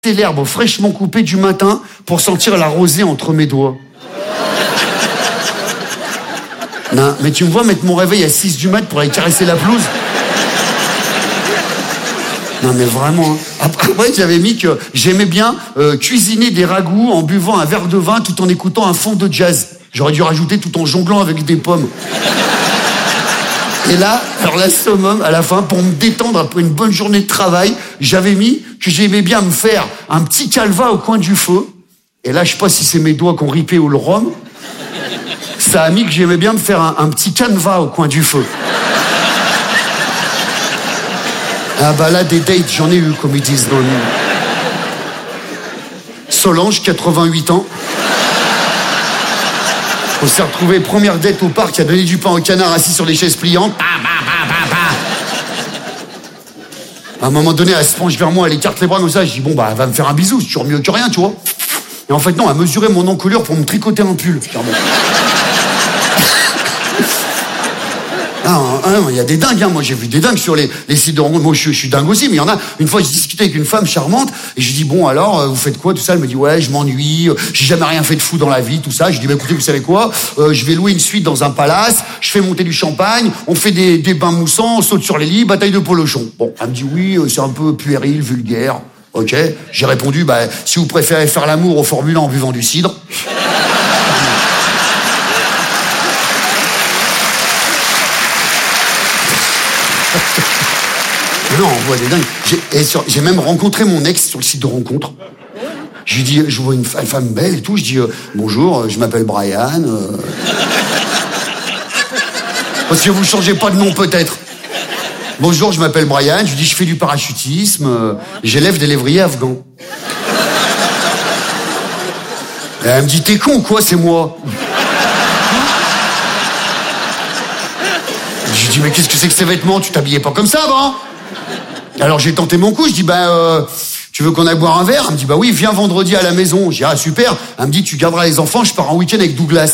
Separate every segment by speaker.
Speaker 1: l'herbe fraîchement coupée du matin pour sentir la rosée entre mes doigts. Non, mais tu me vois mettre mon réveil à 6 du mat pour aller caresser la pelouse? Non, mais vraiment. Après, j'avais mis que j'aimais bien cuisiner des ragoûts en buvant un verre de vin tout en écoutant un fond de jazz. J'aurais dû rajouter tout en jonglant avec des pommes. Et là, alors la summum, à la fin, pour me détendre après une bonne journée de travail, j'avais mis que j'aimais bien me faire un petit calva au coin du feu. Et là, je sais pas si c'est mes doigts qui ont ripé ou le rhum. Ça a mis que j'aimais bien me faire un petit canevas au coin du feu. Ah bah là, des dates, j'en ai eu, comme ils disent dans le... Solange, 88 ans. On s'est retrouvé première date au parc, qui a donné du pain au canard assis sur les chaises pliantes. À un moment donné, elle se penche vers moi, elle écarte les bras comme ça. Je dis, bon, bah, elle va me faire un bisou, c'est toujours mieux que rien, tu vois. Et en fait, non, elle mesurait mon encolure pour me tricoter un pull. Il y a des dingues, hein. Moi j'ai vu des dingues sur les sites de rencontres. Moi je suis dingue aussi, mais il y en a. Une fois, j'ai discuté avec une femme charmante et je lui dis, bon alors, vous faites quoi, tout ça? Elle me dit, ouais, je m'ennuie, j'ai jamais rien fait de fou dans la vie, tout ça. Je lui dis, bah écoutez, vous savez quoi, je vais louer une suite dans un palace, je fais monter du champagne, on fait des bains moussants, on saute sur les lits, bataille de polochon. Bon, elle me dit, oui, c'est un peu puéril, vulgaire. Ok, j'ai répondu, bah si vous préférez faire l'amour au Formule 1 en buvant du cidre. Non, on voit des dingues. J'ai même rencontré mon ex sur le site de rencontre. Je lui dis, je vois une femme belle et tout. Je dis, bonjour, je m'appelle Brian. Parce que vous changez pas de nom peut-être. Bonjour, je m'appelle Brian. Je lui dis, je fais du parachutisme. J'élève des lévriers afghans. Et elle me dit, t'es con quoi, c'est moi. Je lui dis, mais qu'est-ce que c'est que ces vêtements? Tu t'habillais pas comme ça avant? Alors j'ai tenté mon coup, je dis, tu veux qu'on aille boire un verre? Elle me dit, bah oui, viens vendredi à la maison. Je dis, ah super. Elle me dit, tu garderas les enfants, je pars en week-end avec Douglas.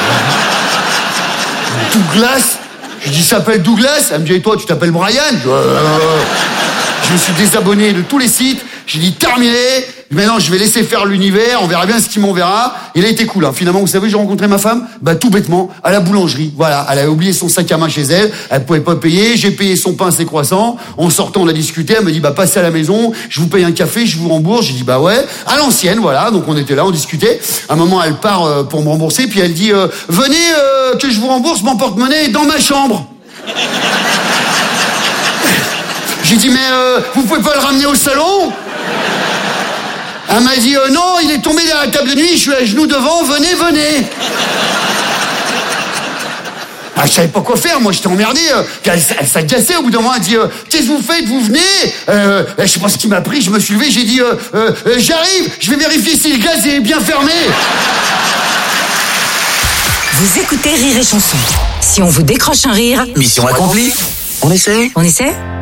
Speaker 1: Douglas? Je lui dis, ça s'appelle Douglas? Elle me dit, et toi, tu t'appelles Brian? Je me suis désabonné de tous les sites. J'ai dit, terminé. Maintenant, je vais laisser faire l'univers. On verra bien ce qu'il m'enverra. Il a été cool, hein. Finalement, vous savez, j'ai rencontré ma femme, tout bêtement, à la boulangerie. Voilà. Elle avait oublié son sac à main chez elle. Elle pouvait pas payer. J'ai payé son pain, ses croissants. En sortant, on a discuté. Elle me dit, passez à la maison. Je vous paye un café, je vous rembourse. J'ai dit, ouais. À l'ancienne, voilà. Donc, on était là, on discutait. À un moment, elle part pour me rembourser. Puis elle dit, venez, que je vous rembourse. Mon porte-monnaie est dans ma chambre. J'ai dit, mais vous pouvez pas le ramener au salon? Elle m'a dit, non, il est tombé à la table de nuit, je suis à genoux devant, venez. Ah, je savais pas quoi faire, moi j'étais emmerdé. Elle s'agaçait au bout d'un moment, elle dit, qu'est-ce que vous faites, vous venez? Je sais pas ce qui m'a pris, je me suis levé, j'ai dit, j'arrive, je vais vérifier si le gaz est bien fermé.
Speaker 2: Vous écoutez Rire et Chanson. Si on vous décroche un rire,
Speaker 3: mission accomplie. On essaie?